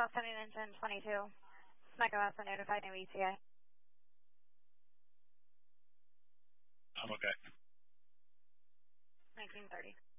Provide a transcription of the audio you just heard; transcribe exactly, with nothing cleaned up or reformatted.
South Sending Engine twenty-two. Smeco has been notified new E T A. I'm okay. nineteen thirty.